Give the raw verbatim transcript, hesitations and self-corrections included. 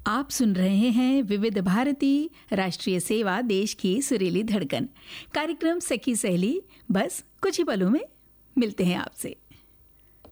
आप सुन रहे हैं विविध भारती राष्ट्रीय सेवा, देश की सुरीली धड़कन। कार्यक्रम सखी सहेली बस कुछ ही पलों में मिलते हैं आपसे।